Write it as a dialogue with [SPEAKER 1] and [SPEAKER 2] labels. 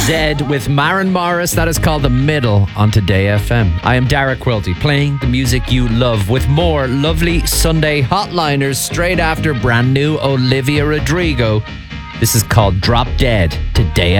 [SPEAKER 1] Zed with Maren Morris. That is called The Middle on Today FM. I am Derek Quilty, playing the music you love with more lovely Sunday hotliners straight after brand new Olivia Rodrigo. This is called Drop Dead, Today